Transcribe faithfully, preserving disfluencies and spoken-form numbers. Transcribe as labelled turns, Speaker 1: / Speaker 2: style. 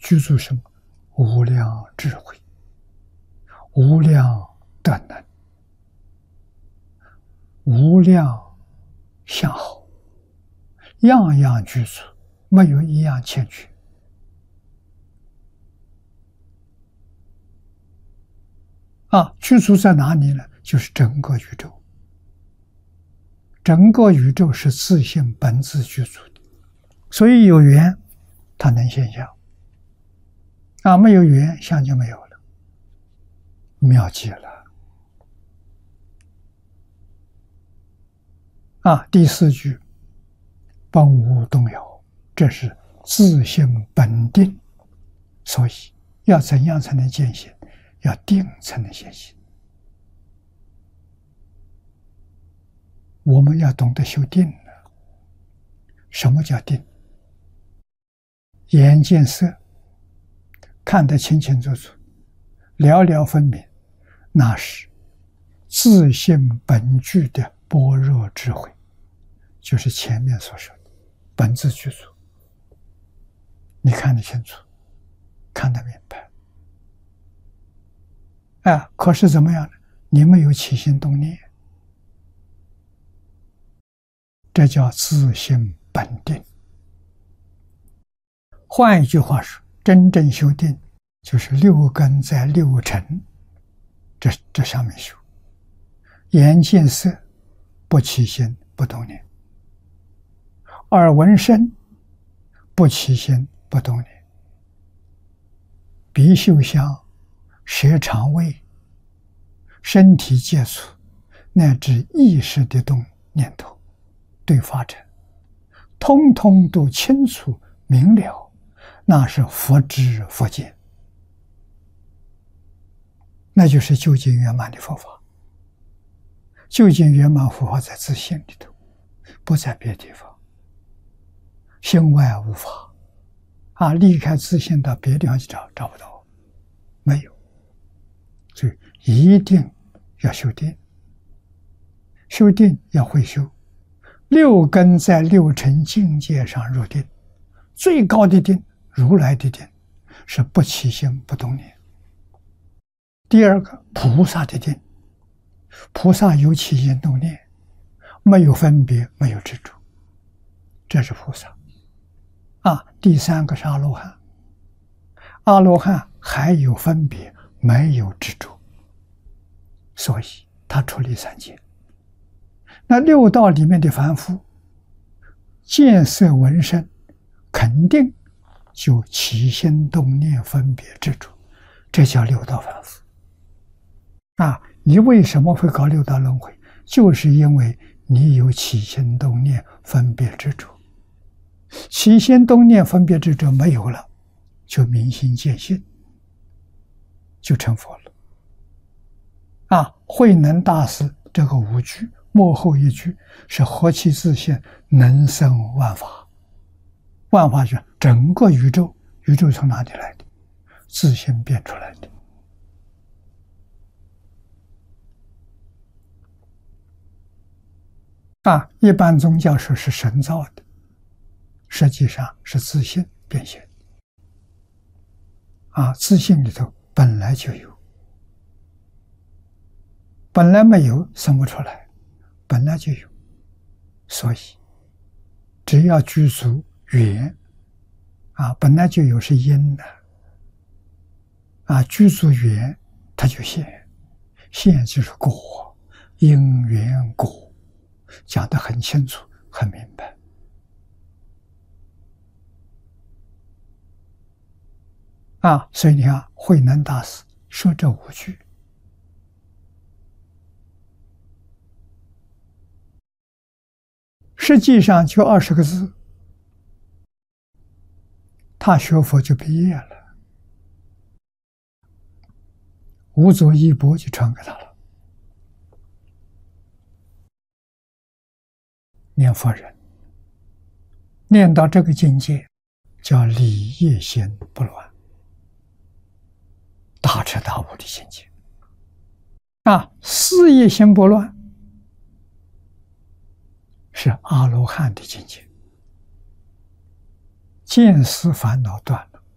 Speaker 1: 具足什么？无量智慧，无量德能，无量相好，样样具足，没有一样欠缺。啊，具足在哪里呢？就是整个宇宙。整个宇宙是自性本自具足的，所以有缘，它能现象。啊，没有缘，相就没有了，妙极了。啊，第四句，本无动摇，这是自性本定，所以要怎样才能见性？要定才能现性。我们要懂得修定了。什么叫定？眼见色，看得清清楚楚，了了分明，那是自性本具的般若智慧，就是前面所说的本自具足。你看得清楚，看得明白。啊，可是怎么样呢？你没有起心动念，这叫自性本定。换一句话说，真正修定就是六根在六尘这这上面修。眼见色，不起心不动念；耳闻声，不起心不动念；鼻嗅香，舌尝味，身体接触，乃至意识的动念头对发展，通通都清楚明了，那是佛知佛见，那就是究竟圆满的佛法。究竟圆满佛法在自性里头，不在别地方，心外无法啊！离开自性到别地方去找，找不到，没有。所以一定要修定，修定要会修。六根在六尘境界上入定，最高的定，如来的定，是不起心不动念。第二个，菩萨的定，菩萨有起心动念，没有分别，没有执着，这是菩萨。啊，第三个是阿罗汉，阿罗汉还有分别，没有执着，所以他出离三界。那六道里面的凡夫，见色闻声，肯定就起心动念分别执着，这叫六道凡夫。啊，你为什么会搞六道轮回？就是因为你有起心动念分别执着，起心动念分别执着没有了，就明心见性，就成佛了。啊，慧能大师这个五句末后一句是何其自性，能生万法。万法是整个宇宙，宇宙从哪里来的？自性变出来的。啊，一般宗教说是神造的，实际上是自性变现。啊，自性里头本来就有，本来没有生不出来，本来就有，所以只要具足缘，啊，本来就有是因的，啊，具足缘它就现，现就是果，因缘果。讲得很清楚很明白。啊，所以你看慧能大师说这五句，实际上就二十个字，他学佛就毕业了，无佐衣钵就传给他了。念佛人念到这个境界，叫理业心不乱，大彻大悟的境界。啊，事业心不乱是阿罗汉的境界，见思烦恼断了，